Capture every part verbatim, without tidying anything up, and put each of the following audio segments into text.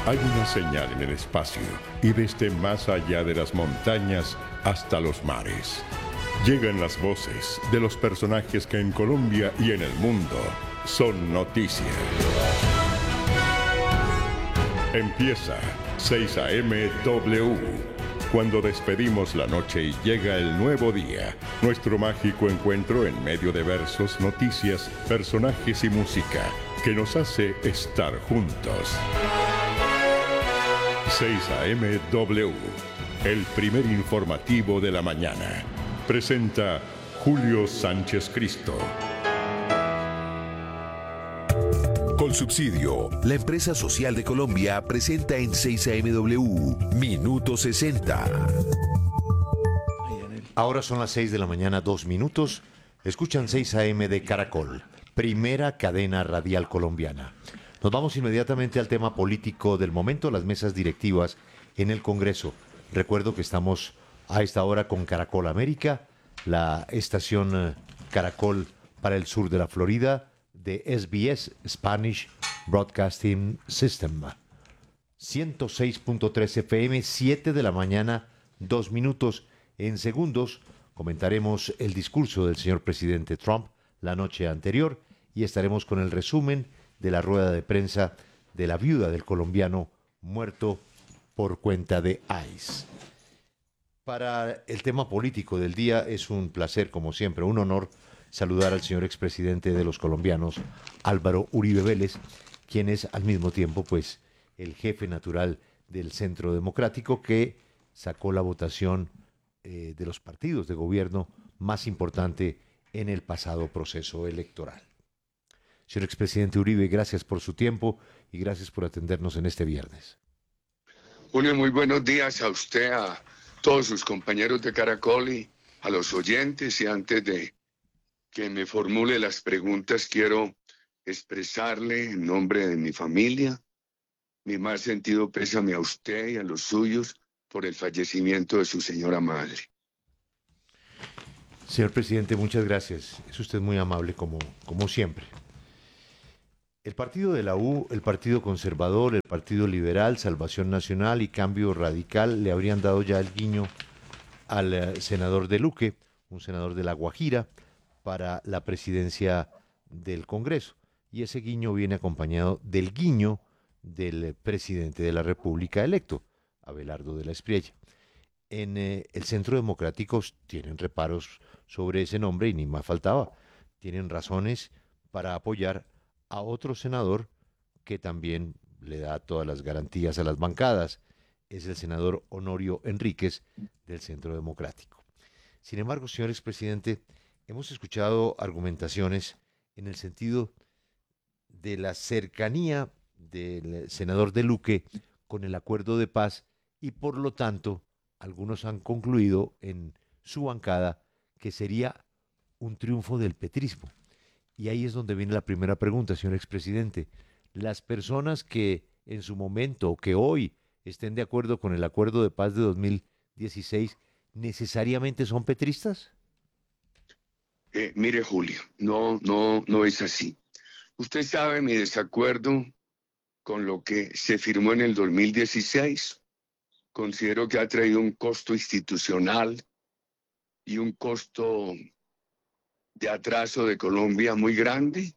Hay una señal en el espacio y desde más allá de las montañas hasta los mares. Llegan las voces de los personajes que en Colombia y en el mundo son noticia. Empieza seis A M W. Cuando despedimos la noche y llega el nuevo día, nuestro mágico encuentro en medio de versos, noticias, personajes y música que nos hace estar juntos. seis A M W, el primer informativo de la mañana. Presenta Julio Sánchez Cristo. Colsubsidio, la empresa social de Colombia, presenta en seis A M W Minuto sesenta. Ahora son las seis de la mañana, dos minutos. Escuchan seis A M de Caracol, primera cadena radial colombiana. Nos vamos inmediatamente al tema político del momento, las mesas directivas en el Congreso. Recuerdo que estamos a esta hora con Caracol América, la estación Caracol para el sur de la Florida, de S B S, Spanish Broadcasting System. ciento seis punto tres F M, siete de la mañana, dos minutos. En segundos comentaremos el discurso del señor presidente Trump la noche anterior y estaremos con el resumen de la rueda de prensa de la viuda del colombiano muerto por cuenta de ICE. Para el tema político del día es un placer, como siempre, un honor saludar al señor expresidente de los colombianos, Álvaro Uribe Vélez, quien es al mismo tiempo pues el jefe natural del Centro Democrático, que sacó la votación eh, de los partidos de gobierno más importante en el pasado proceso electoral. Señor expresidente Uribe, gracias por su tiempo y gracias por atendernos en este viernes. Julio, muy buenos días a usted, a todos sus compañeros de Caracol y a los oyentes. Y antes de que me formule las preguntas, quiero expresarle en nombre de mi familia mi más sentido pésame a usted y a los suyos por el fallecimiento de su señora madre. Señor presidente, muchas gracias. Es usted muy amable como, como siempre. El partido de la U, el Partido Conservador, el Partido Liberal, Salvación Nacional y Cambio Radical le habrían dado ya el guiño al eh, senador de Luque, un senador de La Guajira, para la presidencia del Congreso. Y ese guiño viene acompañado del guiño del presidente de la República electo, Abelardo de la Espriella. En eh, el Centro Democrático tienen reparos sobre ese nombre y ni más faltaba. Tienen razones para apoyar a otro senador que también le da todas las garantías a las bancadas. Es el senador Honorio Enríquez del Centro Democrático. Sin embargo, señor expresidente, hemos escuchado argumentaciones en el sentido de la cercanía del senador de Luque con el acuerdo de paz y por lo tanto algunos han concluido en su bancada que sería un triunfo del petrismo. Y ahí es donde viene la primera pregunta, señor expresidente. Las personas que en su momento o que hoy estén de acuerdo con el acuerdo de paz de dos mil dieciséis, ¿necesariamente son petristas? Eh, mire, Julio, no, no, no es así. Usted sabe mi desacuerdo con lo que se firmó en el dos mil dieciséis. Considero que ha traído un costo institucional y un costo de atraso de Colombia muy grande,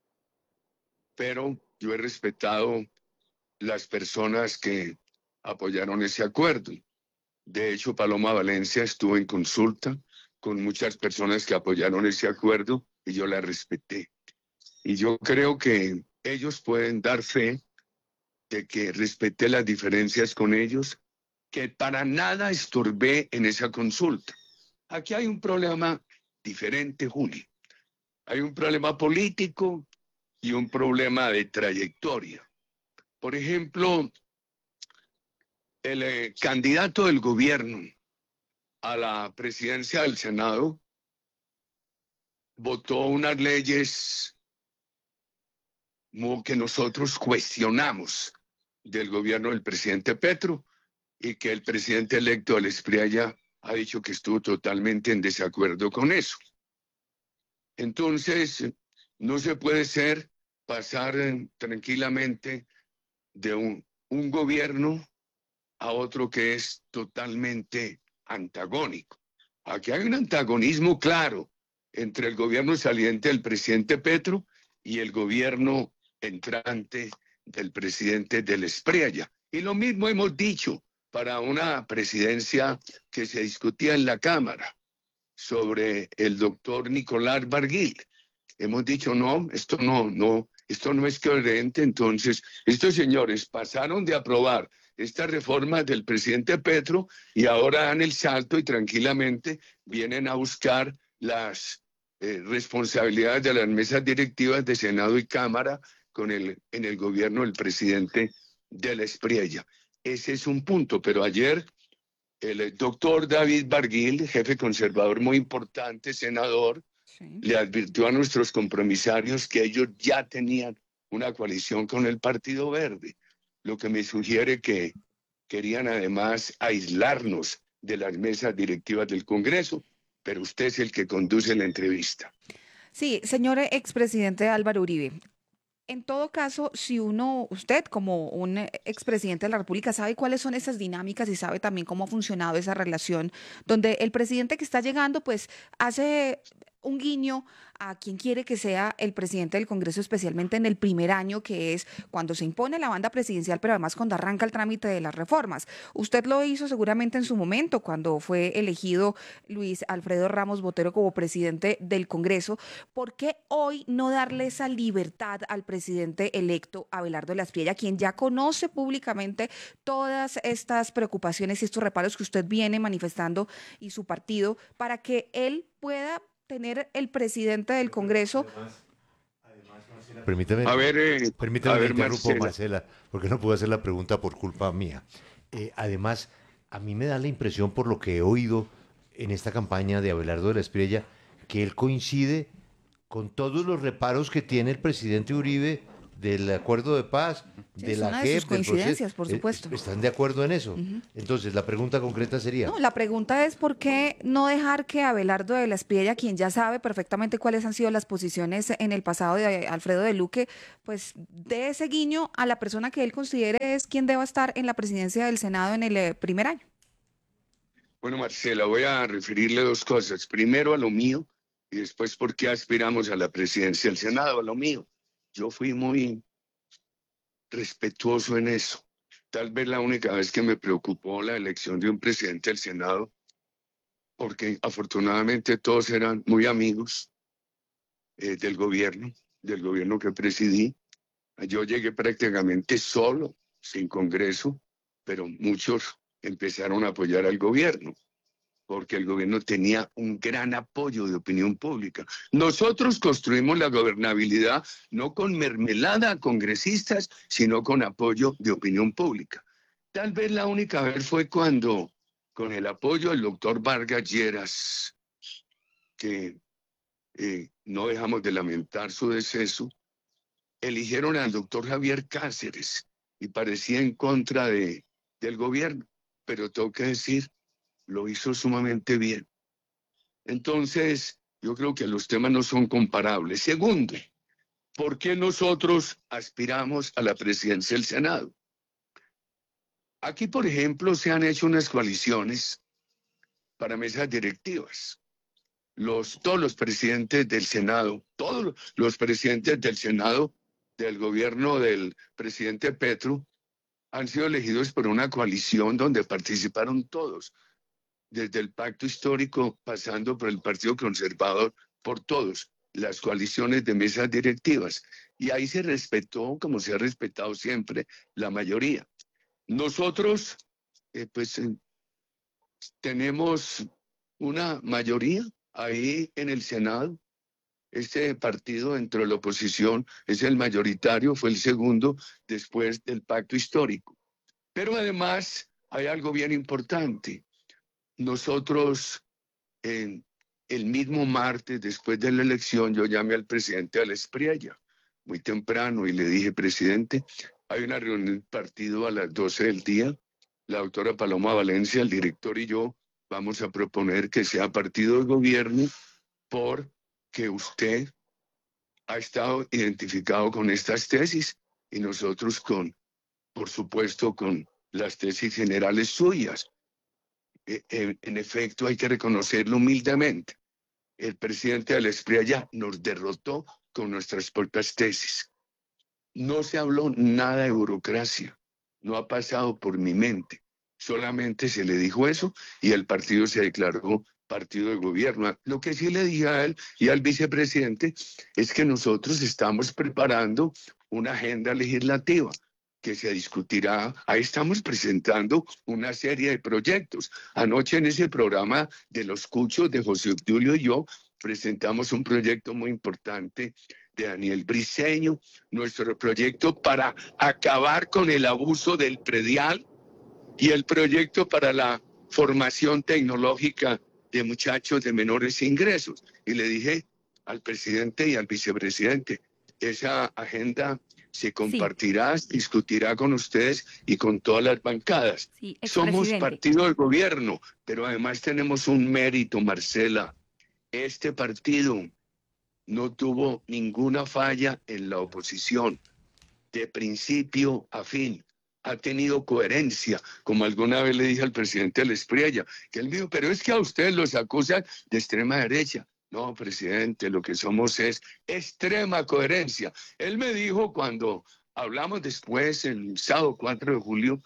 pero yo he respetado las personas que apoyaron ese acuerdo. De hecho, Paloma Valencia estuvo en consulta con muchas personas que apoyaron ese acuerdo y yo la respeté. Y yo creo que ellos pueden dar fe de que respeté las diferencias con ellos, que para nada estorbé en esa consulta. Aquí hay un problema diferente, Julio. Hay un problema político y un problema de trayectoria. Por ejemplo, el eh, candidato del gobierno a la presidencia del Senado votó unas leyes que nosotros cuestionamos del gobierno del presidente Petro y que el presidente electo de la Espriella ha dicho que estuvo totalmente en desacuerdo con eso. Entonces, no se puede ser pasar eh, tranquilamente de un, un gobierno a otro que es totalmente antagónico. Aquí hay un antagonismo claro entre el gobierno saliente del presidente Petro y el gobierno entrante del presidente del Espriella. Y lo mismo hemos dicho para una presidencia que se discutía en la Cámara sobre el doctor Nicolás Barguil. Hemos dicho, no, esto no, no, esto no es coherente. Entonces, estos señores pasaron de aprobar esta reforma del presidente Petro y ahora dan el salto y tranquilamente vienen a buscar las eh, responsabilidades de las mesas directivas de Senado y Cámara con el, en el gobierno del presidente de la Espriella. Ese es un punto, pero ayer el doctor David Barguil, jefe conservador muy importante, senador, sí, le advirtió a nuestros compromisarios que ellos ya tenían una coalición con el Partido Verde, lo que me sugiere que querían además aislarnos de las mesas directivas del Congreso, pero usted es el que conduce la entrevista. Sí, señor expresidente Álvaro Uribe. En todo caso, si uno, usted como un expresidente de la República sabe cuáles son esas dinámicas y sabe también cómo ha funcionado esa relación, donde el presidente que está llegando pues hace un guiño a quien quiere que sea el presidente del Congreso, especialmente en el primer año, que es cuando se impone la banda presidencial, pero además cuando arranca el trámite de las reformas. Usted lo hizo seguramente en su momento, cuando fue elegido Luis Alfredo Ramos Botero como presidente del Congreso. ¿Por qué hoy no darle esa libertad al presidente electo Abelardo de la Espriella, quien ya conoce públicamente todas estas preocupaciones y estos reparos que usted viene manifestando y su partido, para que él pueda tener el presidente del Congreso? Además, además, Marcela, permítame, a ver, eh, permítame a ver, interrumpo, Marcela. Marcela, porque no puedo hacer la pregunta por culpa mía. Eh, además, a mí me da la impresión, por lo que he oído en esta campaña de Abelardo de la Espriella, que él coincide con todos los reparos que tiene el presidente Uribe del acuerdo de paz, Sí, de es la una J E de P, sus del proceso. coincidencias, por Eh, supuesto. ¿Están de acuerdo en eso? Uh-huh. Entonces, la pregunta concreta sería... No, la pregunta es por qué no dejar que Abelardo de la Espriella, quien ya sabe perfectamente cuáles han sido las posiciones en el pasado de Alfredo de Luque, pues dé ese guiño a la persona que él considere es quien deba estar en la presidencia del Senado en el eh, primer año. Bueno, Marcela, voy a referirle dos cosas. Primero a lo mío y después por qué aspiramos a la presidencia del Senado. A lo mío, yo fui muy respetuoso en eso. Tal vez la única vez que me preocupó la elección de un presidente del Senado, porque afortunadamente todos eran muy amigos eh, del gobierno, del gobierno que presidí. Yo llegué prácticamente solo, sin Congreso, pero muchos empezaron a apoyar al gobierno, porque el gobierno tenía un gran apoyo de opinión pública. Nosotros construimos la gobernabilidad no con mermelada a congresistas, sino con apoyo de opinión pública. Tal vez la única vez fue cuando, con el apoyo del doctor Vargas Lleras, que eh, no dejamos de lamentar su deceso, eligieron al doctor Javier Cáceres y parecía en contra de, del gobierno, pero tengo que decir, lo hizo sumamente bien. Entonces, yo creo que los temas no son comparables. Segundo, ¿por qué nosotros aspiramos a la presidencia del Senado? Aquí, por ejemplo, se han hecho unas coaliciones para mesas directivas. Los, todos los presidentes del Senado, todos los presidentes del Senado del gobierno del presidente Petro han sido elegidos por una coalición donde participaron todos, desde el pacto histórico, pasando por el Partido Conservador, por todos, las coaliciones de mesas directivas. Y ahí se respetó, como se ha respetado siempre, la mayoría. Nosotros, eh, pues, eh, tenemos una mayoría ahí en el Senado. Este partido dentro de la oposición es el mayoritario, fue el segundo después del pacto histórico. Pero además hay algo bien importante. Nosotros, eh, el mismo martes, después de la elección, yo llamé al presidente de la Espriella muy temprano y le dije, presidente, hay una reunión del partido a las doce del día. La doctora Paloma Valencia, el director y yo vamos a proponer que sea partido de gobierno porque usted ha estado identificado con estas tesis y nosotros con por supuesto, con las tesis generales suyas. Eh, en, en efecto, hay que reconocerlo humildemente. El presidente del Espriella nos derrotó con nuestras propias tesis. No se habló nada de burocracia, no ha pasado por mi mente. Solamente se le dijo eso y el partido se declaró partido de gobierno. Lo que sí le dije a él y al vicepresidente es que nosotros estamos preparando una agenda legislativa que se discutirá. Ahí estamos presentando una serie de proyectos. Anoche en ese programa de los Cuchos de José Obdulio y yo presentamos un proyecto muy importante de Daniel Briceño, nuestro proyecto para acabar con el abuso del predial y el proyecto para la formación tecnológica de muchachos de menores ingresos. Y le dije al presidente y al vicepresidente, esa agenda se compartirá, sí, discutirá con ustedes y con todas las bancadas. Sí, somos partido del gobierno, pero además tenemos un mérito, Marcela. Este partido no tuvo ninguna falla en la oposición, de principio a fin. Ha tenido coherencia, como alguna vez le dije al presidente del Espriella, que él dijo, pero es que a ustedes los acusan de extrema derecha. No, presidente, lo que somos es extrema coherencia. Él me dijo cuando hablamos después, el sábado cuatro de julio,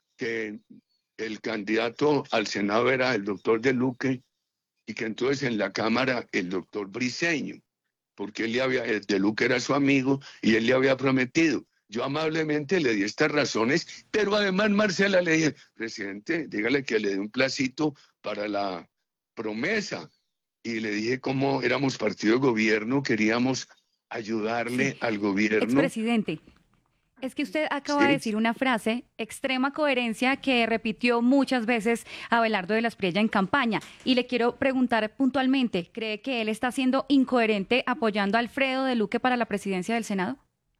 que el candidato al Senado era el doctor De Luque y que entonces en la Cámara el doctor Briceño, porque él le había, el De Luque era su amigo y él le había prometido. Yo amablemente le di estas razones, pero además Marcela le dije, presidente, dígale que le dé un placito para la promesa. Y le dije cómo éramos partido de gobierno, queríamos ayudarle, sí, al gobierno. Expresidente, es que usted acaba, sí, de decir una frase, extrema coherencia, que repitió muchas veces Abelardo de la Espriella en campaña. Y le quiero preguntar puntualmente, ¿cree que él está siendo incoherente apoyando a Alfredo de Luque para la presidencia del Senado?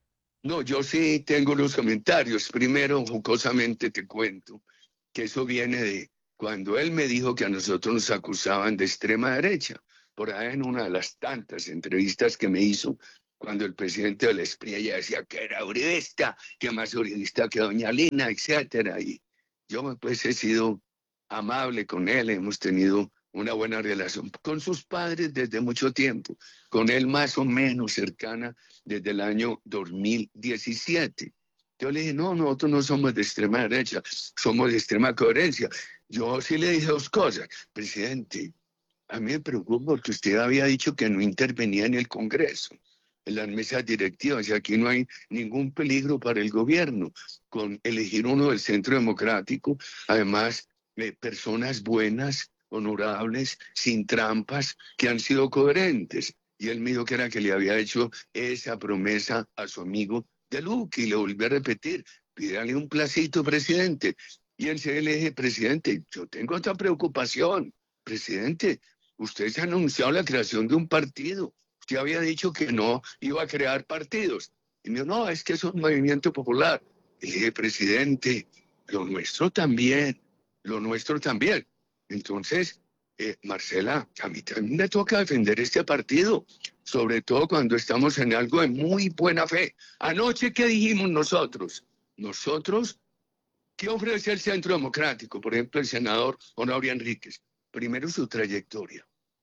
No, yo sí tengo los comentarios. Primero, jocosamente te cuento que eso viene de cuando él me dijo que a nosotros nos acusaban de extrema derecha. Por ahí en una de las tantas entrevistas que me hizo, cuando el presidente de la Espriella decía que era uribista, que más uribista que doña Lina, etcétera. Y yo pues he sido amable con él, hemos tenido una buena relación con sus padres desde mucho tiempo, con él más o menos cercana desde el año dos mil diecisiete. Yo le dije, no, nosotros no somos de extrema derecha, somos de extrema coherencia. Yo sí le dije dos cosas. Presidente, a mí me preocupa porque usted había dicho que no intervenía en el Congreso, en las mesas directivas, y aquí no hay ningún peligro para el gobierno con elegir uno del Centro Democrático, además de personas buenas, honorables, sin trampas, que han sido coherentes. Y él me dijo que era que le había hecho esa promesa a su amigo De Luque, y le volví a repetir, pídale un placito, presidente. Y enseguida le dije, presidente, yo tengo otra preocupación. Presidente, usted se ha anunciado la creación de un partido. Usted había dicho que no iba a crear partidos. Y me dijo, no, es que es un movimiento popular. Y le dije, presidente, lo nuestro también, lo nuestro también. Entonces, eh, Marcela, a mí también me toca defender este partido, sobre todo cuando estamos en algo de muy buena fe. Anoche, ¿qué dijimos nosotros? Nosotros, ¿qué ofrece el Centro Democrático? Por ejemplo, el senador Honorio Enríquez. Primero, su trayectoria.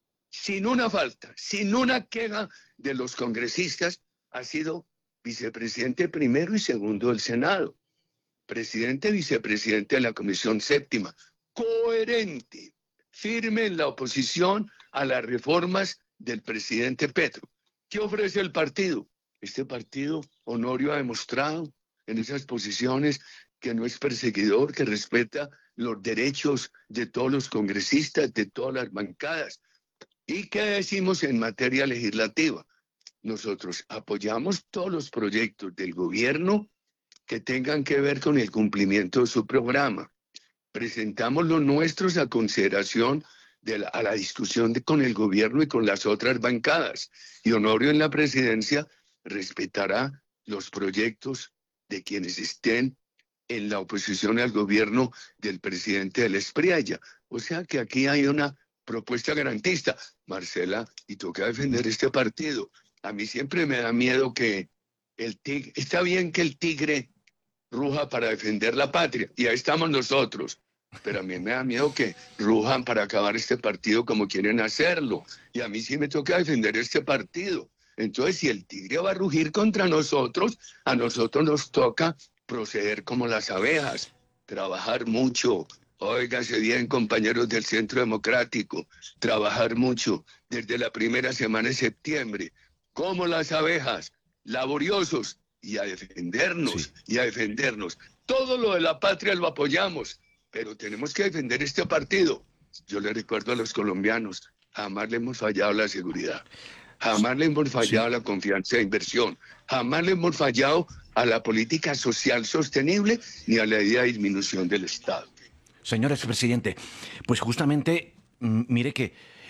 Sin una falta, sin una queja de los congresistas, ha sido vicepresidente primero y segundo del Senado. Presidente, vicepresidente de la Comisión Séptima. Coherente, firme en la oposición a las reformas del presidente Petro. ¿Qué ofrece el partido? Este partido, Honorio ha demostrado en esas posiciones que no es perseguidor, que respeta los derechos de todos los congresistas, de todas las bancadas. ¿Y qué decimos en materia legislativa? Nosotros apoyamos todos los proyectos del gobierno que tengan que ver con el cumplimiento de su programa. Presentamos los nuestros a consideración de la, a la discusión de, con el gobierno y con las otras bancadas. Y Honorio en la presidencia respetará los proyectos de quienes estén en la oposición al gobierno del presidente del Espriella. O sea que aquí hay una propuesta garantista. Marcela, y toca defender este partido. A mí siempre me da miedo que el tigre, está bien que el tigre ruja para defender la patria. Y ahí estamos nosotros. Pero a mí me da miedo que rujan para acabar este partido como quieren hacerlo. Y a mí sí me toca defender este partido. Entonces, si el tigre va a rugir contra nosotros, a nosotros nos toca proceder como las abejas, trabajar mucho. Óigase bien, compañeros del Centro Democrático, trabajar mucho desde la primera semana de septiembre, como las abejas, laboriosos, y a defendernos, sí. y a defendernos. Todo lo de la patria lo apoyamos, pero tenemos que defender este partido. Yo le recuerdo a los colombianos, jamás le hemos fallado la seguridad, jamás le hemos fallado sí. la confianza de inversión, jamás le hemos fallado a la política social sostenible ni a la idea de disminución del Estado. Señor expresidente, pues justamente, mire que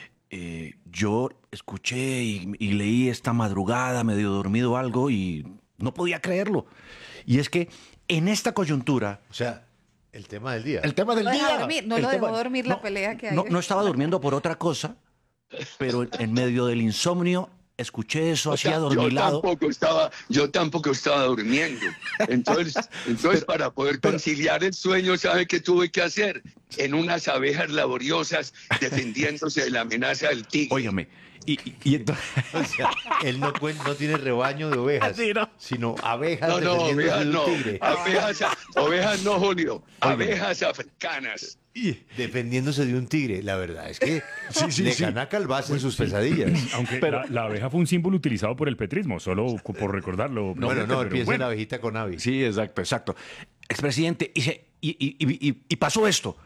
eh, yo escuché y, y leí esta madrugada, medio dormido algo, y no podía creerlo. Y es que en esta coyuntura... O sea, el tema del día. El tema del no día. Dormir, no el lo tema, dejó dormir la no, pelea que hay. No, no estaba durmiendo por otra cosa, pero en medio del insomnio... Escuché eso, o sea, hacía dormilado. Yo tampoco estaba, yo tampoco estaba durmiendo. Entonces, entonces pero, para poder pero, conciliar el sueño, ¿sabe qué tuve que hacer? En unas abejas laboriosas defendiéndose de la amenaza del tigre. Óigame, y, y, y entonces... O sea, él no, no tiene rebaño de ovejas, sí, ¿no? sino abejas no, no, defendiéndose ovejas de un no, tigre. Abejas, ovejas no, Julio, abejas africanas. Defendiéndose de un tigre, la verdad es que sí, sí, le sí. gana calvas pues en sus sí. pesadillas. Aunque pero, la, la abeja fue un símbolo utilizado por el petrismo, solo por recordarlo. No, bueno, no, empieza bueno. la abejita con ave. Sí, exacto, exacto. Expresidente, y, se, y, y, y, y pasó esto,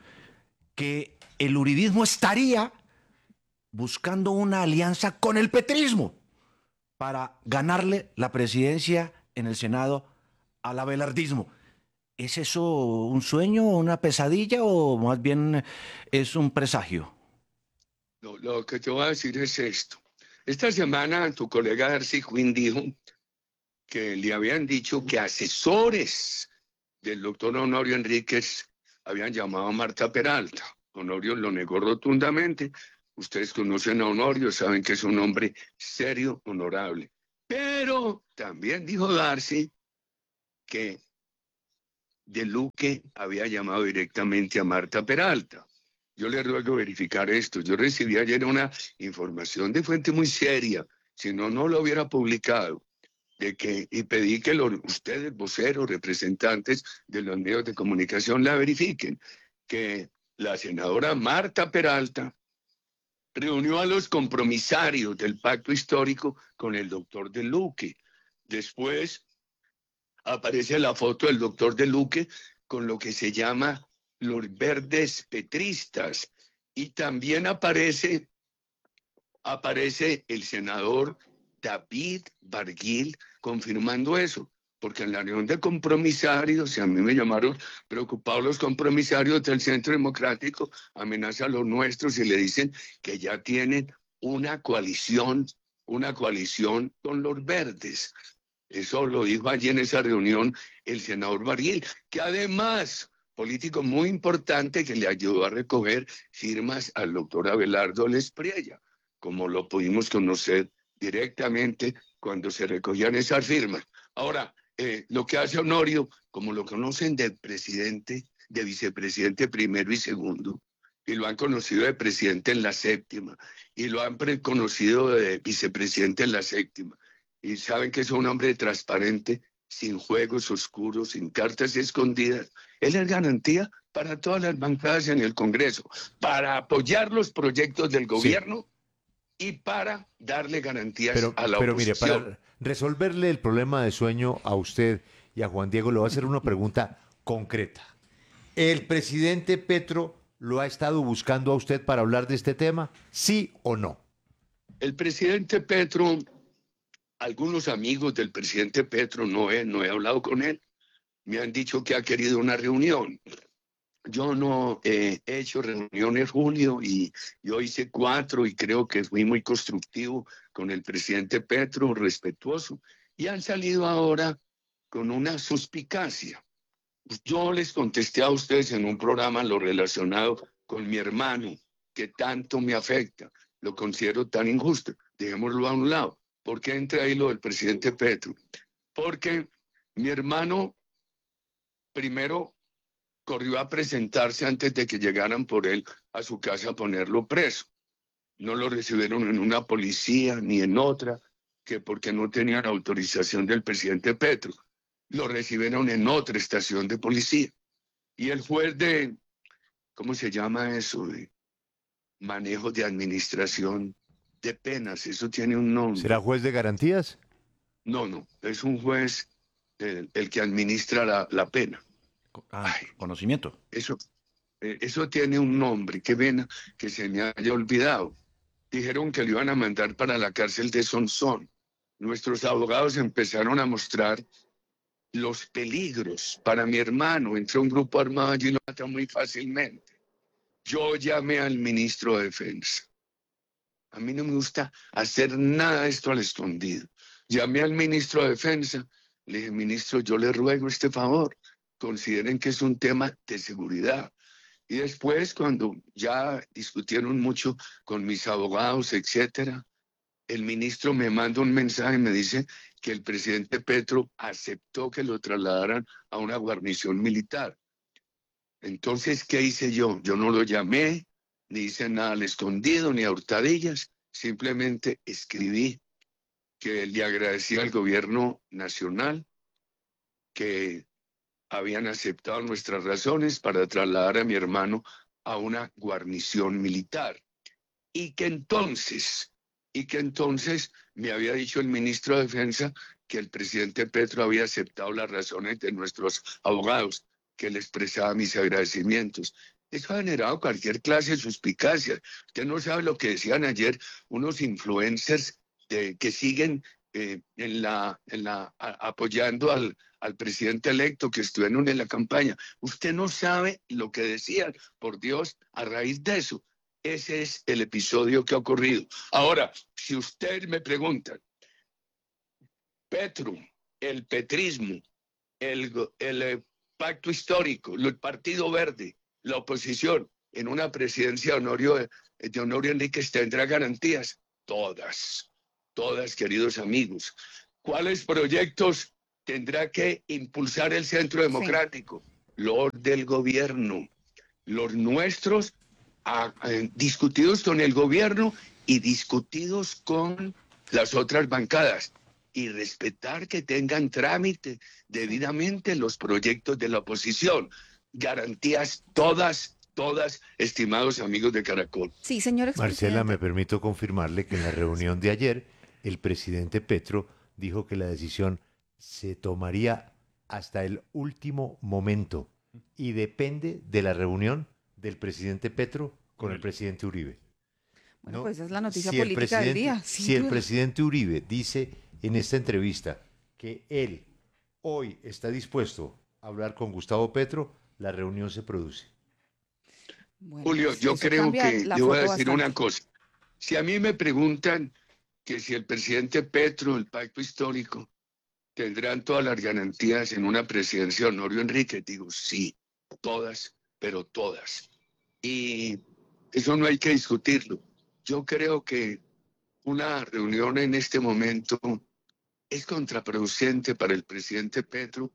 que el uribismo estaría buscando una alianza con el petrismo para ganarle la presidencia en el Senado al abelardismo. ¿Es eso un sueño, una pesadilla o más bien es un presagio? Lo, lo que te voy a decir es esto. Esta semana tu colega Darcy Quinn dijo que le habían dicho que asesores del doctor Honorio Enríquez habían llamado a Marta Peralta. Honorio lo negó rotundamente. Ustedes conocen a Honorio, saben que es un hombre serio, honorable. Pero también dijo Darcy que De Luque había llamado directamente a Marta Peralta. Yo le ruego verificar esto. Yo recibí ayer una información de fuente muy seria, si no, no lo hubiera publicado, de que, y pedí que los, ustedes, voceros, representantes de los medios de comunicación, la verifiquen, que la senadora Marta Peralta reunió a los compromisarios del pacto histórico con el doctor De Luque. Después aparece la foto del doctor De Luque con lo que se llama los verdes petristas. Y también aparece, aparece el senador David Barguil confirmando eso, porque en la reunión de compromisarios, y a mí me llamaron preocupados los compromisarios del Centro Democrático, amenazan a los nuestros y le dicen que ya tienen una coalición, una coalición con los verdes. Eso lo dijo allí en esa reunión el senador Barguil, que además, político muy importante que le ayudó a recoger firmas al doctor Abelardo Lespriella, como lo pudimos conocer directamente cuando se recogían esas firmas. Ahora, eh, lo que hace Honorio, como lo conocen de presidente, de vicepresidente primero y segundo, y lo han conocido de presidente en la séptima, y lo han conocido de vicepresidente en la séptima, y saben que es un hombre transparente, sin juegos oscuros, sin cartas escondidas. Él es garantía para todas las bancadas en el Congreso, para apoyar los proyectos del gobierno sí. y para darle garantías pero, a la pero oposición. Pero mire, para resolverle el problema de sueño a usted y a Juan Diego, le voy a hacer una pregunta concreta. ¿El presidente Petro lo ha estado buscando a usted para hablar de este tema? ¿Sí o no? El presidente Petro... Algunos amigos del presidente Petro, no he, no he hablado con él, me han dicho que ha querido una reunión. Yo no eh, he hecho reuniones, Julio, y yo hice cuatro y creo que fui muy constructivo con el presidente Petro, respetuoso, y han salido ahora con una suspicacia. Yo les contesté a ustedes en un programa lo relacionado con mi hermano, que tanto me afecta, lo considero tan injusto, dejémoslo a un lado. ¿Por qué entra ahí lo del presidente Petro? Porque mi hermano primero corrió a presentarse antes de que llegaran por él a su casa a ponerlo preso. No lo recibieron en una policía ni en otra, que porque no tenían autorización del presidente Petro. Lo recibieron en otra estación de policía. Y el juez de, ¿cómo se llama eso? De manejo de administración de penas, eso tiene un nombre. ¿Será juez de garantías? No, no, es un juez el, el que administra la, la pena. Ah, conocimiento. Eso, eh, eso tiene un nombre, qué pena que se me haya olvidado. Dijeron que lo iban a mandar para la cárcel de Sonsón. Nuestros abogados empezaron a mostrar los peligros para mi hermano. Entró un grupo armado allí y lo mata muy fácilmente. Yo llamé al ministro de Defensa. A mí no me gusta hacer nada de esto al escondido. Llamé al ministro de Defensa. Le dije, ministro, yo le ruego este favor. Consideren que es un tema de seguridad. Y después, cuando ya discutieron mucho con mis abogados, etcétera, el ministro me manda un mensaje y me dice que el presidente Petro aceptó que lo trasladaran a una guarnición militar. Entonces, ¿qué hice yo? Yo no lo llamé, ni hice nada al escondido, ni a hurtadillas. Simplemente escribí que le agradecía al gobierno nacional que habían aceptado nuestras razones para trasladar a mi hermano a una guarnición militar. Y que entonces, y que entonces me había dicho el ministro de Defensa que el presidente Petro había aceptado las razones de nuestros abogados, que le expresaba mis agradecimientos. Eso ha generado cualquier clase de suspicacia. Usted no sabe lo que decían ayer unos influencers de, que siguen eh, en la, en la, a, apoyando al, al presidente electo, que estuvieron en la campaña. Usted no sabe lo que decían, por Dios, a raíz de eso. Ese es el episodio que ha ocurrido. Ahora, si usted me pregunta, Petro, el petrismo, el, el eh, pacto histórico, el Partido Verde, la oposición, en una presidencia de Honorio, de Honorio Enríquez tendrá garantías. Todas, todas, queridos amigos. ¿Cuáles proyectos tendrá que impulsar el Centro Democrático? Sí. Los del gobierno, los nuestros, a, a, discutidos con el gobierno y discutidos con las otras bancadas. Y respetar que tengan trámite debidamente los proyectos de la oposición. Garantías todas, todas, estimados amigos de Caracol. Sí, señor expresidente. Marcela, me permito confirmarle que en la reunión de ayer, el presidente Petro dijo que la decisión se tomaría hasta el último momento y depende de la reunión del presidente Petro con el presidente Uribe. Bueno, ¿no? pues esa es la noticia si política del día. Si el presidente Uribe dice en esta entrevista que él hoy está dispuesto a hablar con Gustavo Petro, la reunión se produce. Bueno, Julio, yo creo que yo voy a decir bastante. Una cosa. Si a mí me preguntan que si el presidente Petro, el pacto histórico, tendrán todas las garantías en una presidencia de Honorio Enríquez, digo sí, todas, pero todas. Y eso no hay que discutirlo. Yo creo que una reunión en este momento es contraproducente para el presidente Petro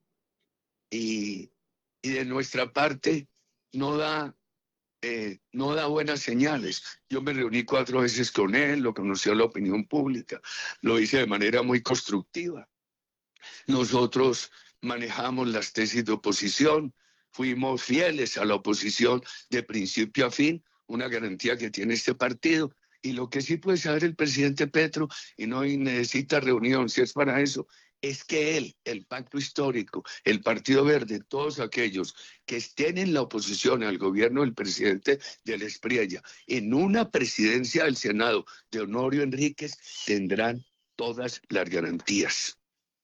y, y de nuestra parte no da, eh, no da buenas señales. Yo me reuní cuatro veces con él, lo conoció la opinión pública, lo hice de manera muy constructiva. Nosotros manejamos las tesis de oposición, fuimos fieles a la oposición de principio a fin, una garantía que tiene este partido. Y lo que sí puede saber el presidente Petro, y no necesita reunión, si es para eso, es que él, el pacto histórico, el Partido Verde, todos aquellos que estén en la oposición al gobierno del presidente del Espriella, en una presidencia del Senado de Honorio Enríquez, tendrán todas las garantías.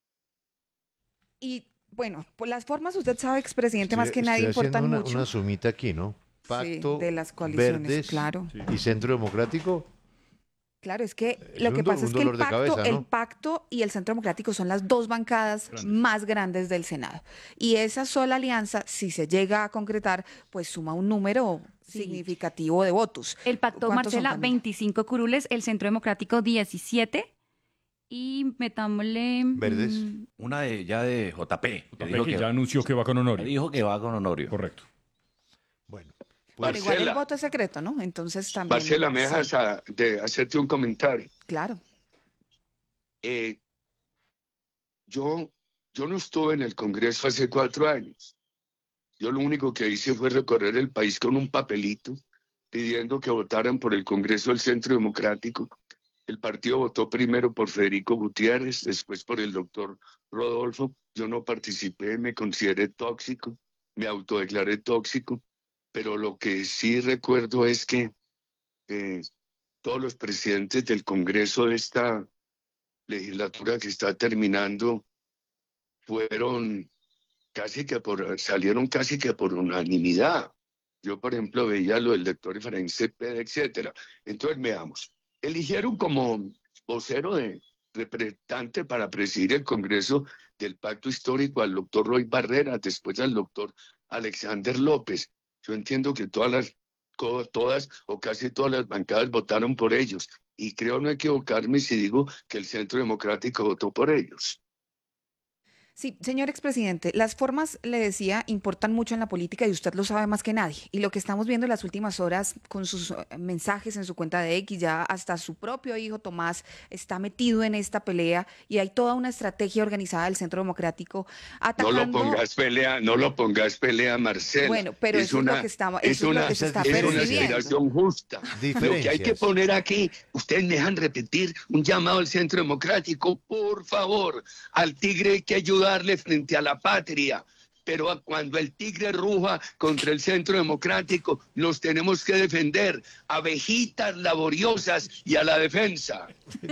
Y bueno, por las formas, usted sabe, expresidente, más que nadie importan una, mucho. Una sumita aquí, ¿no? Pacto, sí, de las coaliciones, Verdes claro. y Centro Democrático. Claro, es que es lo que un, pasa es que el pacto, cabeza, ¿no? el pacto y el Centro Democrático son las dos bancadas grandes. más grandes del Senado. Y esa sola alianza, si se llega a concretar, pues suma un número sí. significativo de votos. El pacto, Marcela, veinticinco curules, el Centro Democrático diecisiete y metámosle... Verdes. mm, Una de ya de J P. que J P dijo que que- ya anunció que va con que Honorio. dijo que va con Honorio. Correcto. Bueno, Pero igual el Marcela, voto es secreto, ¿no? Entonces también... Marcela, ¿me sí, dejas a- de hacerte un comentario? claro. Eh, yo, yo no estuve en el Congreso hace cuatro años. Yo lo único que hice fue recorrer el país con un papelito pidiendo que votaran por el Congreso del Centro Democrático. El partido votó primero por Federico Gutiérrez, después por el doctor Rodolfo. Yo no participé, me consideré tóxico, me autodeclaré tóxico, pero lo que sí recuerdo es que eh, todos los presidentes del Congreso de esta legislatura que está terminando fueron casi que por, salieron casi que por unanimidad. Yo, por ejemplo, veía lo del doctor Efraín Cepeda, etcétera. Entonces, veamos, eligieron como vocero de representante para presidir el Congreso del Pacto Histórico al doctor Roy Barrera, después al doctor Alexander López. Yo entiendo que todas las, co- todas o casi todas las bancadas votaron por ellos, y creo no equivocarme si digo que el Centro Democrático votó por ellos. Sí, señor expresidente, las formas, le decía, importan mucho en la política y usted lo sabe más que nadie. Y lo que estamos viendo en las últimas horas con sus eh, mensajes en su cuenta de X, ya hasta su propio hijo Tomás está metido en esta pelea y hay toda una estrategia organizada del Centro Democrático No atacando... lo pongas pelea, no lo pongas pelea, Marcela. Bueno, pero eso es lo que estamos- es eso es lo una, que se está es una percibiendo. aspiración justa. Lo que hay que Diferencias. poner aquí, ustedes me dejan repetir un llamado al Centro Democrático, por favor, al tigre hay que ayudarle frente a la patria. Pero a- cuando el tigre ruja contra el Centro Democrático, nos tenemos que defender, abejitas laboriosas y a la defensa.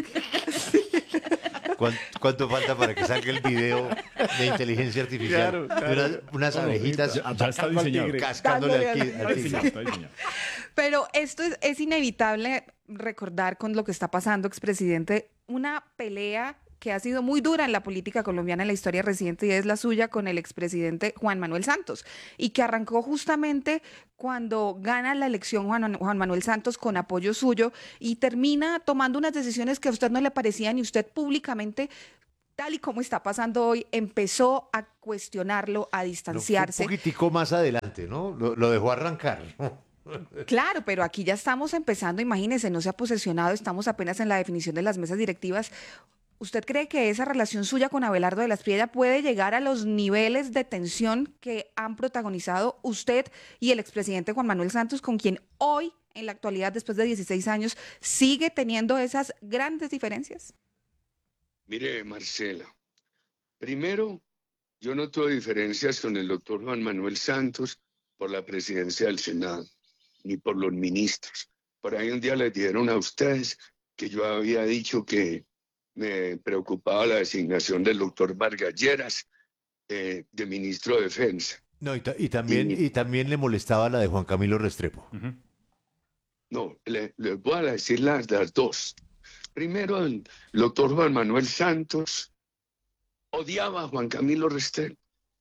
¿cuán- ¿cuánto falta para que salga el video de inteligencia artificial? Claro, claro. De unas, unas abejitas Ya- ya está diseñado. cascándole al, Dándole qui- al- al Está tigre. diseñado, está diseñado. Pero esto es, es inevitable recordar con lo que está pasando, expresidente, una pelea que ha sido muy dura en la política colombiana en la historia reciente y es la suya con el expresidente Juan Manuel Santos y que arrancó justamente cuando gana la elección Juan, Juan Manuel Santos con apoyo suyo y termina tomando unas decisiones que a usted no le parecían y usted públicamente, tal y como está pasando hoy, empezó a cuestionarlo, a Pero fue distanciarse. un poquitico más adelante, ¿no? Lo, lo dejó arrancar, ¿no? Claro, pero aquí ya estamos empezando, imagínense, no se ha posesionado, estamos apenas en la definición de las mesas directivas. ¿Usted cree que esa relación suya con Abelardo de la Espriella puede llegar a los niveles de tensión que han protagonizado usted y el expresidente Juan Manuel Santos, con quien hoy, en la actualidad, después de dieciséis años, sigue teniendo esas grandes diferencias? Mire, Marcela, primero, yo no tuve diferencias con el doctor Juan Manuel Santos por la presidencia del Senado, ni por los ministros. Por ahí un día les dijeron a ustedes que yo había dicho que me preocupaba la designación del doctor Vargas Lleras eh, de ministro de Defensa. No, y, ta- y también, Y- y también le molestaba la de Juan Camilo Restrepo. Ujú. No, le- les voy a decir las, las dos. Primero, el doctor Juan Manuel Santos odiaba a Juan Camilo Restrepo.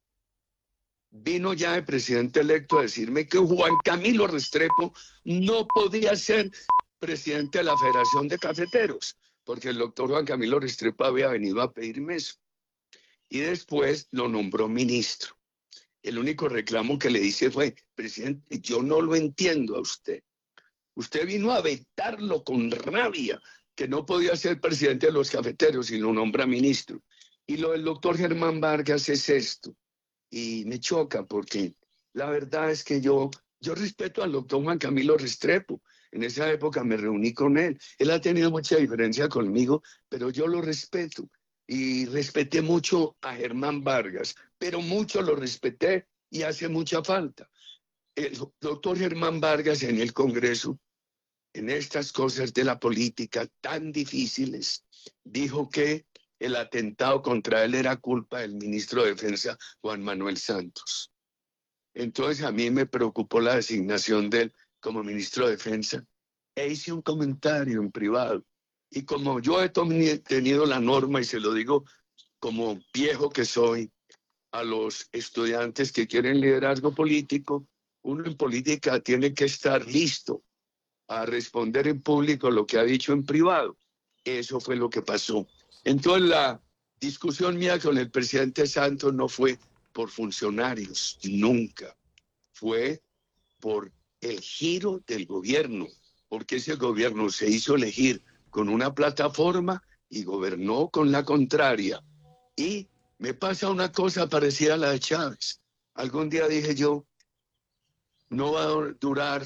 Vino ya el presidente electo a decirme que Juan Camilo Restrepo no podía ser presidente de la Federación de Cafeteros, porque el doctor Juan Camilo Restrepo había venido a pedirme eso. Y después lo nombró ministro. El único reclamo que le hice fue, presidente, yo no lo entiendo a usted. Usted vino a vetarlo con rabia, que no podía ser presidente de los cafeteros y lo nombra ministro. Y lo del doctor Germán Vargas es esto. Y me choca porque la verdad es que yo, yo respeto al doctor Juan Camilo Restrepo. En esa época me reuní con él. Él ha tenido mucha diferencia conmigo, pero yo lo respeto. Y respeté mucho a Germán Vargas, pero mucho lo respeté y hace mucha falta. El doctor Germán Vargas en el Congreso, en estas cosas de la política tan difíciles, dijo que el atentado contra él era culpa del ministro de Defensa, Juan Manuel Santos. Entonces a mí me preocupó la designación de él como ministro de Defensa e hice un comentario en privado. Y como yo he tenido la norma, y se lo digo como viejo que soy, a los estudiantes que quieren liderazgo político, uno en política tiene que estar listo a responder en público lo que ha dicho en privado. Eso fue lo que pasó. Entonces la discusión mía con el presidente Santos no fue por funcionarios, nunca. Fue por el giro del gobierno, porque ese gobierno se hizo elegir con una plataforma y gobernó con la contraria. Y me pasa una cosa parecida a la de Chávez. Algún día dije yo, no va a durar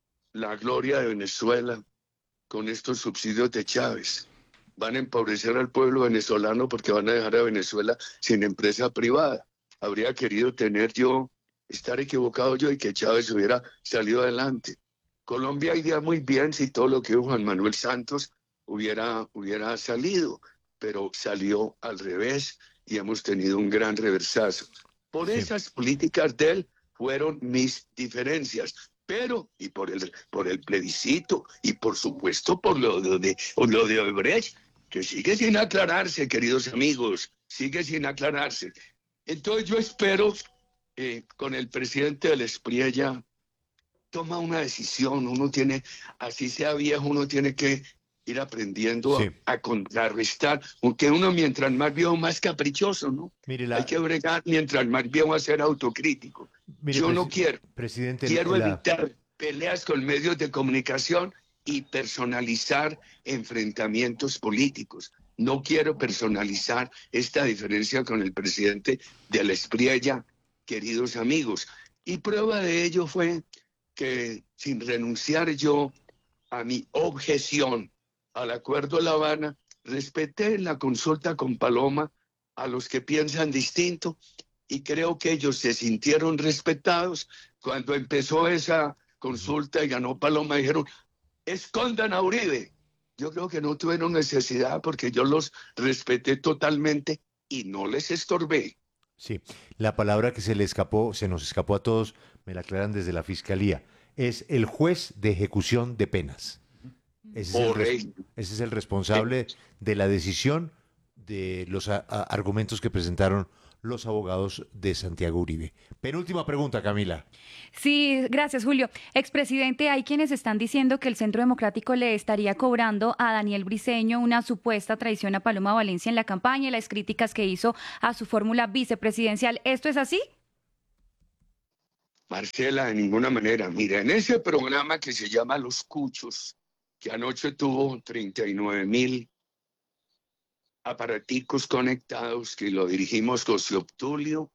la gloria de Venezuela con estos subsidios de Chávez. Van a empobrecer al pueblo venezolano porque van a dejar a Venezuela sin empresa privada. Habría querido tener yo, estar equivocado yo y que Chávez hubiera salido adelante. Colombia iría muy bien si todo lo que dijo Juan Manuel Santos hubiera, hubiera salido, pero salió al revés y hemos tenido un gran reversazo. Por sí. Esas políticas de él fueron mis diferencias. Pero, y por el, por el plebiscito, y por supuesto por lo de, de, lo de Odebrecht, que sigue sin aclararse, queridos amigos, sigue sin aclararse. Entonces yo espero, eh, con el presidente del Espriella, toma una decisión, uno tiene, así sea viejo, uno tiene que ir aprendiendo sí. a, a contrarrestar, aunque uno mientras más viejo, más caprichoso, ¿no? Mire la... Hay que bregar mientras más viejo a ser autocrítico. Mire, yo no quiero, presidente, quiero la... evitar peleas con medios de comunicación y personalizar enfrentamientos políticos. No quiero personalizar esta diferencia con el presidente del Espriella, queridos amigos. Y prueba de ello fue que sin renunciar yo a mi objeción al Acuerdo de La Habana, respeté en la consulta con Paloma a los que piensan distinto y creo que ellos se sintieron respetados. Cuando empezó esa consulta y ganó Paloma, dijeron, escondan a Uribe. Yo creo que no tuvieron necesidad porque yo los respeté totalmente y no les estorbé. Sí, la palabra que se le escapó, se nos escapó a todos, me la aclaran desde la Fiscalía, es el juez de ejecución de penas. Ese es, el, ese es el responsable de la decisión de los a, a, argumentos que presentaron los abogados de Santiago Uribe. Penúltima pregunta, Camila. Sí, gracias, Julio. Expresidente, hay quienes están diciendo que el Centro Democrático le estaría cobrando a Daniel Briceño una supuesta traición a Paloma Valencia en la campaña y las críticas que hizo a su fórmula vicepresidencial. ¿Esto es así? Marcela, de ninguna manera. Mira, en ese programa que se llama Los Cuchos, que anoche tuvo treinta y nueve mil aparaticos conectados, que lo dirigimos José Obdulio,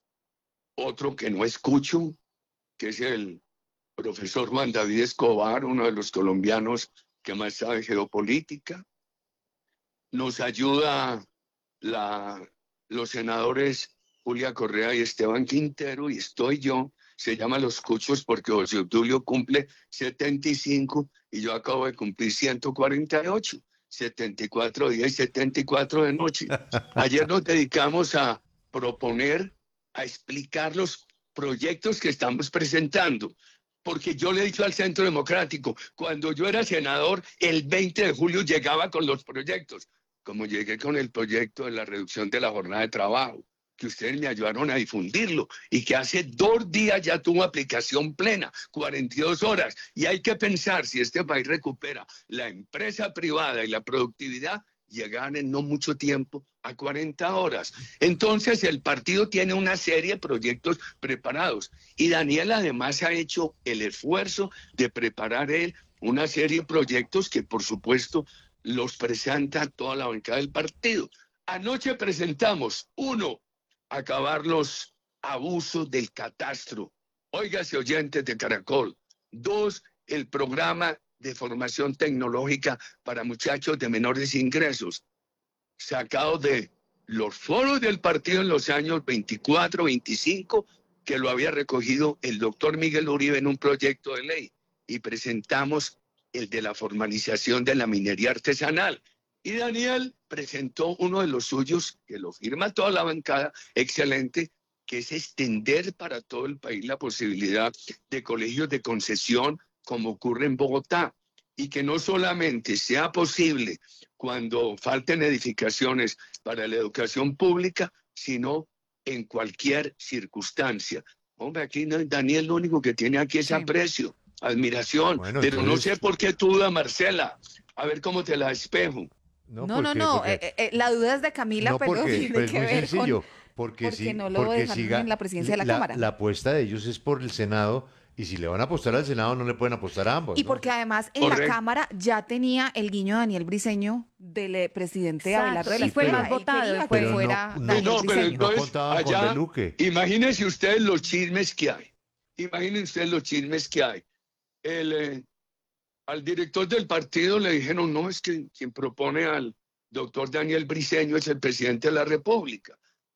otro que no escucho, que es el profesor Juan David Escobar, uno de los colombianos que más sabe geopolítica. Nos ayuda la, los senadores Julia Correa y Esteban Quintero, y estoy yo. Se llama Los Cuchos porque José Obdulio cumple setenta y cinco y yo acabo de cumplir ciento cuarenta y ocho. setenta y cuatro días y setenta y cuatro de noche. Ayer nos dedicamos a proponer, a explicar los proyectos que estamos presentando. Porque yo le he dicho al Centro Democrático, cuando yo era senador, el veinte de julio llegaba con los proyectos. Como llegué con el proyecto de la reducción de la jornada de trabajo, que ustedes me ayudaron a difundirlo y que hace dos días ya tuvo aplicación plena, cuarenta y dos horas. Y hay que pensar, si este país recupera la empresa privada y la productividad, llegan en no mucho tiempo a cuarenta horas. Entonces el partido tiene una serie de proyectos preparados y Daniel además ha hecho el esfuerzo de preparar él una serie de proyectos que por supuesto los presenta toda la bancada del partido. Anoche presentamos, uno, acabar los abusos del catastro. Óigase, oyentes de Caracol. Dos, el programa de formación tecnológica para muchachos de menores ingresos, sacado de los foros del partido en los años veinticuatro, veinticinco, que lo había recogido el doctor Miguel Uribe en un proyecto de ley. Y presentamos el de la formalización de la minería artesanal. Y Daniel presentó uno de los suyos, que lo firma toda la bancada, excelente, que es extender para todo el país la posibilidad de colegios de concesión, como ocurre en Bogotá, y que no solamente sea posible cuando falten edificaciones para la educación pública, sino en cualquier circunstancia. Hombre, aquí no, Daniel lo único que tiene aquí es sí. aprecio, admiración, bueno, pero entonces... no sé por qué tú dudas, Marcela. A ver cómo te la despejo. No, no, no, no. porque- eh, eh, la duda es de Camila, no, pero porque, tiene pero es que muy ver sencillo. con... Porque, porque si, no lo porque dejaron siga- en la presidencia de la Cámara. La apuesta de ellos es por el Senado, y si le van a apostar al Senado, no le pueden apostar a ambos. Y ¿no? porque además en la Correcto. Cámara ya tenía el guiño Daniel Briceño del eh, presidente Exacto, Abelardo de la y fue el Espriella. más Él votado, quería y que fue- Pero no- fuera no- Daniel No, pero Briceño. no entonces, contaban con allá, De Luque. imagínense ustedes los chismes que hay. Imagínense ustedes los chismes que hay. El, eh, al director del partido le dijeron, no, es que quien propone al doctor Daniel Briceño es el presidente de la República.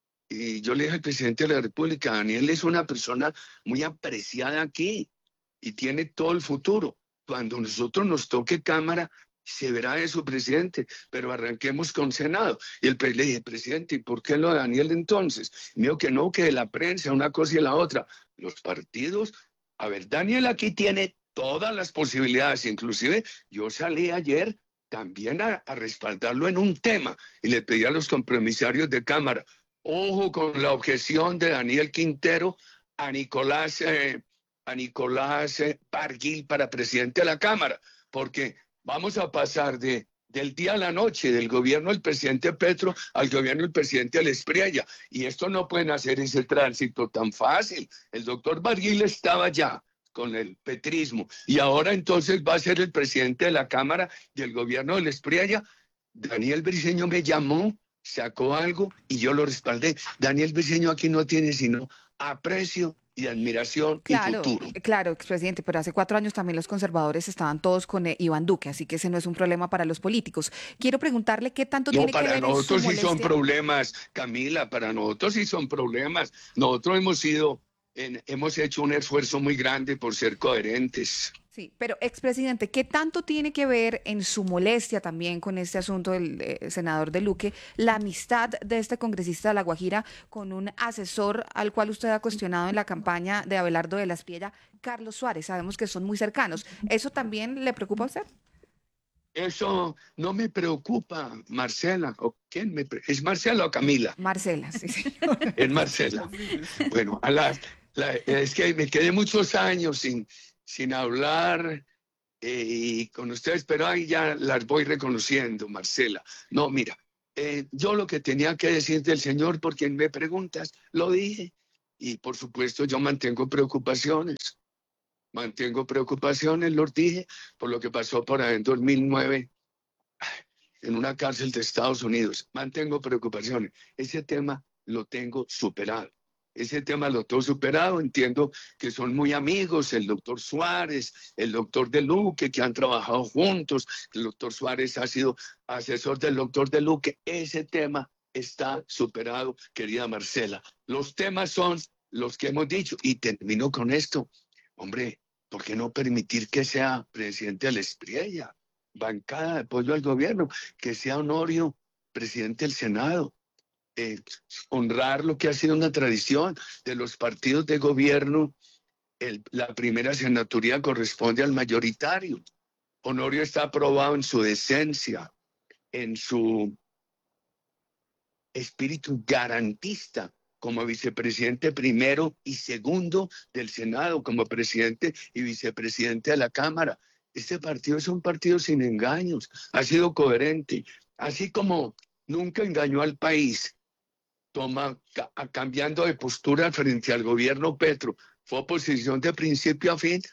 Y yo le dije al presidente de la República, Daniel es una persona muy apreciada aquí y tiene todo el futuro. Cuando nosotros nos toque Cámara, se verá de su presidente, pero arranquemos con Senado. Y el pre- le dije, presidente, ¿y por qué lo de Daniel entonces? Y me dijo que no, que de la prensa, una cosa y la otra. Los partidos, a ver, Daniel aquí tiene todas las posibilidades, inclusive yo salí ayer también a, a respaldarlo en un tema y le pedí a los compromisarios de Cámara, ojo con la objeción de Daniel Quintero a Nicolás, eh, a Nicolás eh, Barguil para presidente de la Cámara, porque vamos a pasar de, del día a la noche del gobierno del presidente Petro al gobierno del presidente Espriella. Y esto no pueden hacer ese tránsito tan fácil. El doctor Barguil estaba ya con el petrismo y ahora entonces va a ser el presidente de la Cámara y el gobierno del Espriella. Daniel Briceño me llamó, sacó algo y yo lo respaldé. Daniel Briceño aquí no tiene sino aprecio y admiración Claro, y futuro. claro, expresidente, pero hace cuatro años también los conservadores estaban todos con eh, Iván Duque, así que ese no es un problema para los políticos. Quiero preguntarle qué tanto No, tiene que para ver en su nosotros sí son molestia. problemas, Camila, para nosotros sí son problemas. Nosotros hemos sido, en- hemos hecho un esfuerzo muy grande por ser coherentes. Sí, pero expresidente, ¿qué tanto tiene que ver en su molestia también con este asunto del eh, senador de Luque, la amistad de este congresista de La Guajira con un asesor al cual usted ha cuestionado en la campaña de Abelardo de la Espriella, Carlos Suárez? Sabemos que son muy cercanos. ¿Eso también le preocupa a usted? Eso no me preocupa, Marcela. ¿O quién me pre- ¿Es Marcela o Camila? Marcela, sí, sí. Es Marcela. Bueno, a la- la- es que me quedé muchos años sin, sin hablar eh, y con ustedes, pero ahí ya las voy reconociendo, Marcela. No, mira, eh, yo lo que tenía que decir del Señor, por quien me preguntas, lo dije. Y por supuesto yo mantengo preocupaciones. Mantengo preocupaciones, los dije, por lo que pasó por ahí en dos mil nueve en una cárcel de Estados Unidos. Mantengo preocupaciones. Ese tema lo tengo superado. Ese tema lo tengo superado. Entiendo que son muy amigos, el doctor Suárez, el doctor De Luque, que han trabajado juntos. El doctor Suárez ha sido asesor del doctor De Luque. Ese tema está superado, querida Marcela. Los temas son los que hemos dicho. Y termino con esto. Hombre, ¿por qué no permitir que sea presidente de la Espriella? Bancada de apoyo al gobierno, que sea Honorio presidente del Senado. Eh, honrar lo que ha sido una tradición de los partidos de gobierno. El- la primera senaturía corresponde al mayoritario. Honorio está aprobado en su decencia, en su espíritu garantista como vicepresidente primero y segundo del Senado, como presidente y vicepresidente de la Cámara. Este partido es un partido sin engaños, ha sido coherente, así como nunca engañó al país, toma, ca- cambiando de postura frente al gobierno Petro, fue oposición de principio a fin,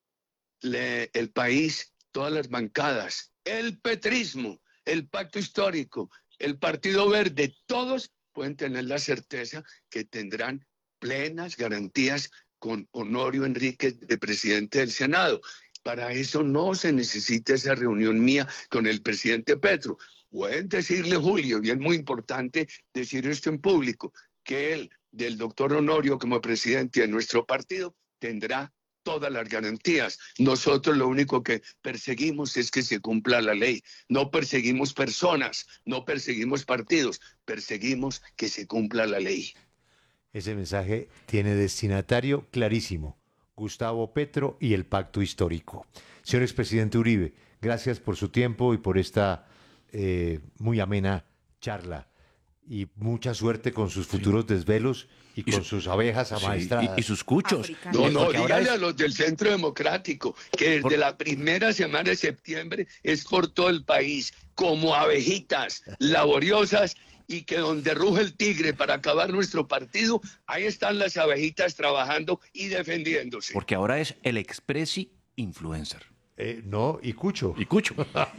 le- el país, todas las bancadas, el petrismo, el pacto histórico, el Partido Verde, todos pueden tener la certeza que tendrán plenas garantías con Honorio Enríquez de presidente del Senado. Para eso no se necesita esa reunión mía con el presidente Petro. Pueden decirle, Julio, y es muy importante decir esto en público, que él, del doctor Honorio como presidente de nuestro partido, tendrá todas las garantías. Nosotros lo único que perseguimos es que se cumpla la ley. No perseguimos personas, no perseguimos partidos, perseguimos que se cumpla la ley. Ese mensaje tiene destinatario clarísimo. Gustavo Petro y el pacto histórico. Señor expresidente Uribe, gracias por su tiempo y por esta eh, muy amena charla. Y mucha suerte con sus futuros desvelos y, y con su, sus abejas amaestradas. Sí, y, y sus cuchos. No, no, dígale es... a los del Centro Democrático que desde por... la primera semana de septiembre es por todo el país, como abejitas laboriosas, y que donde ruge el tigre para acabar nuestro partido, ahí están las abejitas trabajando y defendiéndose. Porque ahora es el expressi influencer. Eh, no, y Cucho. Y Cucho.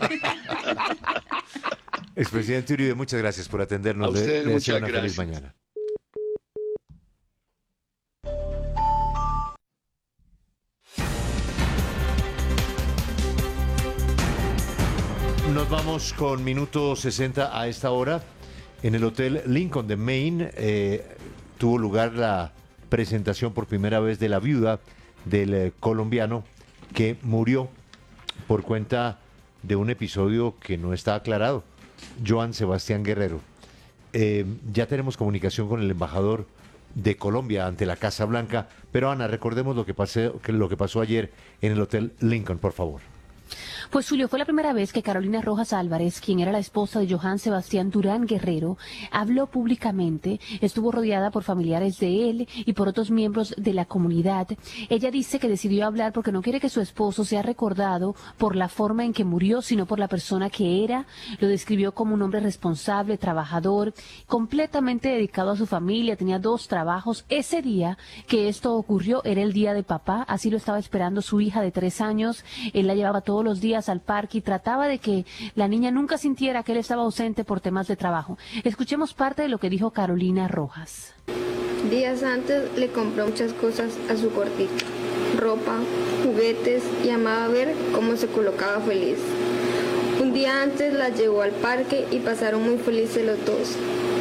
Expresidente Uribe, muchas gracias por atendernos. A usted, le deseo muchas una gracias. feliz mañana. Nos vamos con minuto sesenta a esta hora. En el Hotel Lincoln de Maine eh, tuvo lugar la presentación por primera vez de la viuda del eh, colombiano que murió por cuenta de un episodio que no está aclarado. Joan Sebastián Guerrero. Eh, ya tenemos comunicación con el embajador de Colombia ante la Casa Blanca, pero Ana, recordemos lo que, pasé, lo que pasó ayer en el Hotel Lincoln, por favor. Pues Julio, fue la primera vez que Carolina Rojas Álvarez, quien era la esposa de Johan Sebastián Durán Guerrero, habló públicamente. Estuvo rodeada por familiares de él y por otros miembros de la comunidad. Ella dice que decidió hablar porque no quiere que su esposo sea recordado por la forma en que murió, sino por la persona que era. Lo describió como un hombre responsable, trabajador, completamente dedicado a su familia. Tenía dos trabajos. Ese día que esto ocurrió era el día de papá. Así lo estaba esperando su hija de tres años. Él la llevaba todos los días al parque y trataba de que la niña nunca sintiera que él estaba ausente por temas de trabajo. Escuchemos parte de lo que dijo Carolina Rojas. Días antes le compró muchas cosas a su gordito, ropa, juguetes, y amaba ver cómo se colocaba feliz. Un día antes la llevó al parque y pasaron muy felices los dos.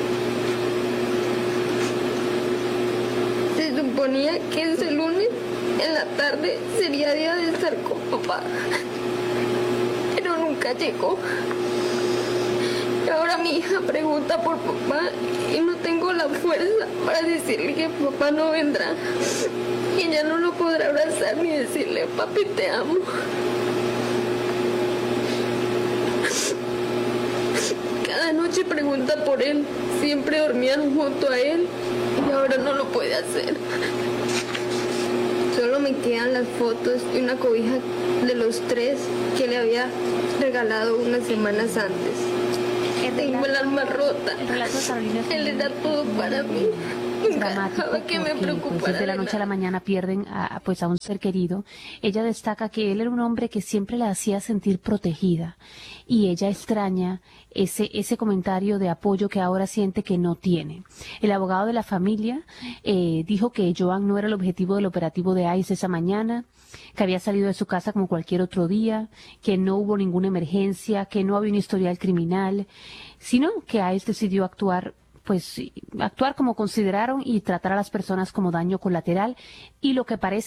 Se suponía que ese lunes en la tarde sería día de estar con papá, pero nunca llegó. Y ahora mi hija pregunta por papá y no tengo la fuerza para decirle que papá no vendrá. Y ella no lo podrá abrazar ni decirle, papi, te amo. Cada noche pregunta por él, siempre dormían junto a él y ahora no lo puede hacer. Solo me quedan las fotos y una cobija de los tres que le había regalado unas semanas antes. Tengo el alma rota. Él era todo para mí. Dramático que me preocupara. Pues, desde la noche a la mañana pierden a, pues, a un ser querido. Ella destaca que él era un hombre que siempre la hacía sentir protegida y ella extraña ese, ese comentario de apoyo que ahora siente que no tiene. El abogado de la familia eh, dijo que Joan no era el objetivo del operativo de I C E esa mañana, que había salido de su casa como cualquier otro día, que no hubo ninguna emergencia, que no había un historial criminal, sino que I C E decidió actuar pues actuar como consideraron y tratar a las personas como daño colateral, y lo que parece